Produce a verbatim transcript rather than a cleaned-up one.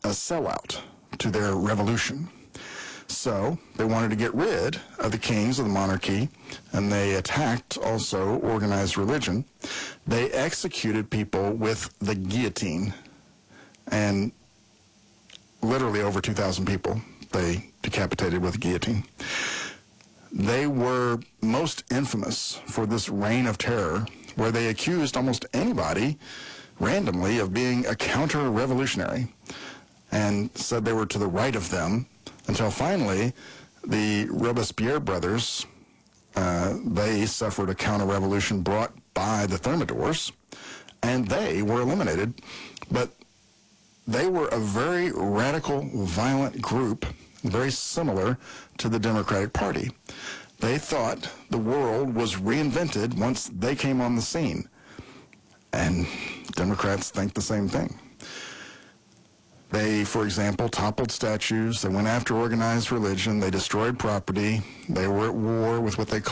a sellout to their revolution. So they wanted to get rid of the kings of the monarchy, and they attacked also organized religion. They executed people with the guillotine, and literally over two thousand people they decapitated with a guillotine. They were most infamous for this reign of terror, where they accused almost anybody randomly of being a counter-revolutionary and said they were to the right of them, until finally the Robespierre brothers, uh, they suffered a counter-revolution brought by the Thermidors, and they were eliminated. But they were a very radical, violent group, very similar to the Democratic Party. They thought the world was reinvented once they came on the scene. And Democrats think the same thing. They, for example, toppled statues. They went after organized religion. They destroyed property. They were at war with what they called